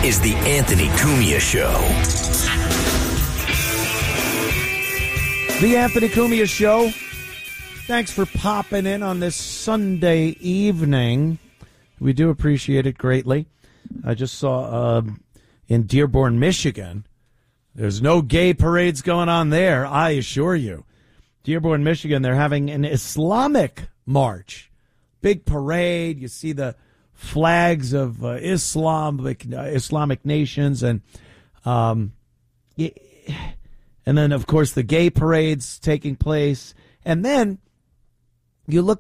is the Anthony Cumia Show. The Anthony Cumia Show. Thanks for popping in on this Sunday evening. We do appreciate it greatly. I just saw in Dearborn, Michigan, there's no gay parades going on there, I assure you. Dearborn, Michigan, they're having an Islamic march. Big parade. You see the flags of Islamic nations, and then, of course, the gay parades taking place. And then you look